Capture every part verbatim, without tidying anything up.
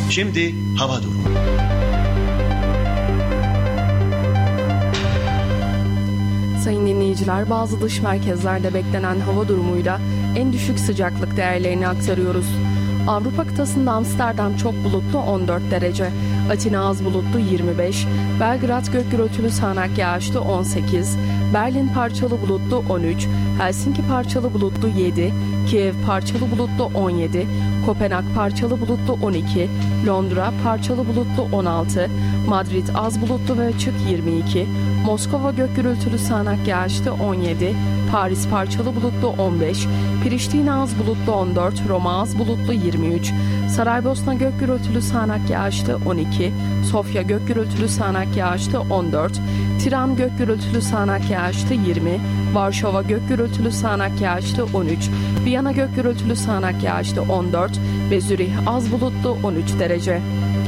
Şimdi hava durumu. Sayın dinleyiciler, bazı dış merkezlerde beklenen hava durumuyla en düşük sıcaklık değerlerini aktarıyoruz. Avrupa kıtasında Amsterdam çok bulutlu on dört derece, Atina az bulutlu yirmi beş, Belgrad gök gürültülü sağanak yağışlı on sekiz, Berlin parçalı bulutlu on üç, Helsinki parçalı bulutlu yedi, Kiev parçalı bulutlu on yedi, Kopenhag parçalı bulutlu on iki, Londra parçalı bulutlu on altı, Madrid az bulutlu ve açık yirmi iki, Moskova gök gürültülü sağanak yağışlı on yedi, Paris parçalı bulutlu on beş, Priştina az bulutlu on dört, Roma az bulutlu yirmi üç, Saraybosna gök gürültülü sağanak yağışlı on iki, Sofya gök gürültülü sağanak yağışlı on dört, Tiran gök gürültülü sağanak yağışlı yirmi, Varşova gök gürültülü sağanak yağışlı on üç, Viyana gök gürültülü sağanak yağışlı on dört ve Zürih az bulutlu on üç derece.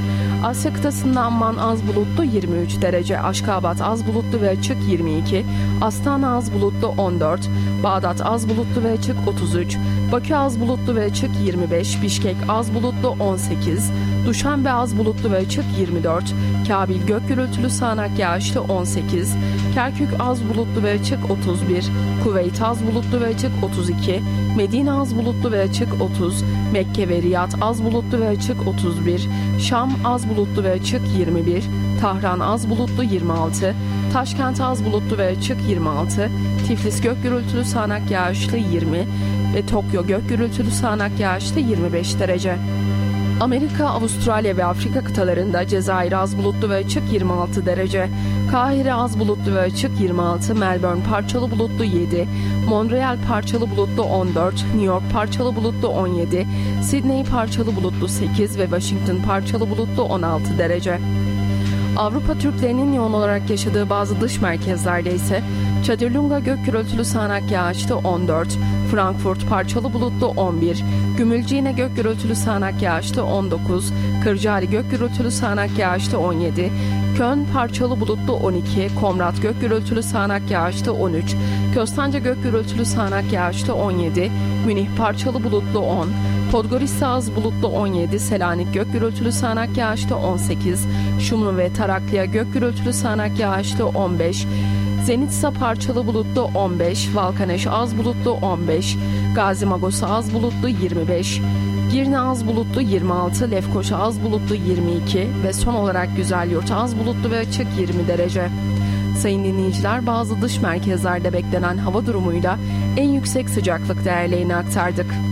Asya kıtasında Amman az bulutlu yirmi üç derece, Aşkabat az bulutlu ve açık yirmi iki, Astana az bulutlu on dört, Bağdat az bulutlu ve açık otuz üç, Bakü az bulutlu ve açık yirmi beş, Bişkek az bulutlu on sekiz, Duşanbe az bulutlu ve açık yirmi dört, Kabil gök gürültülü sağanak yağışlı on sekiz, Kerkük az bulutlu ve açık otuz bir, Kuveyt az bulutlu ve açık otuz iki, Medine az bulutlu ve açık otuz, Mekke ve Riyad az bulutlu ve açık otuz bir, Şam az bulutlu ve açık yirmi bir, Tahran az bulutlu yirmi altı, Taşkent az bulutlu ve açık yirmi altı, Tiflis gök gürültülü sağanak yağışlı yirmi ve Tokyo gök gürültülü sağanak yağışlı yirmi beş derece. Amerika, Avustralya ve Afrika kıtalarında Cezayir az bulutlu ve açık yirmi altı derece, Kahire az bulutlu ve açık yirmi altı, Melbourne parçalı bulutlu yedi, Montreal parçalı bulutlu on dört, New York parçalı bulutlu on yedi, Sydney parçalı bulutlu sekiz ve Washington parçalı bulutlu on altı derece. Avrupa Türklerinin yoğun olarak yaşadığı bazı dış merkezlerde ise Çadırlunga gök gürültülü sağanak yağışlı on dört, Frankfurt parçalı bulutlu on bir, Gümülcine gök gürültülü sağanak yağışlı on dokuz, Kırcaali gök gürültülü sağanak yağışlı on yedi, Köln parçalı bulutlu on iki, Komrat gök gürültülü sağanak yağışlı on üç, Köstence gök gürültülü sağanak yağışlı on yedi, Münih parçalı bulutlu on, Podgorica az bulutlu on yedi, Selanik gök gürültülü sağanak yağışlı on sekiz, Şumlu ve Taraklıya gök gürültülü sağanak yağışlı on beş, Zenitsa parçalı bulutlu on beş, Valkaneş az bulutlu on beş, Gazi Magosa az bulutlu yirmi beş, Girne az bulutlu yirmi altı, Lefkoşa az bulutlu yirmi iki ve son olarak Güzelyurt az bulutlu ve açık yirmi derece. Sayın dinleyiciler, bazı dış merkezlerde beklenen hava durumuyla en yüksek sıcaklık değerlerini aktardık.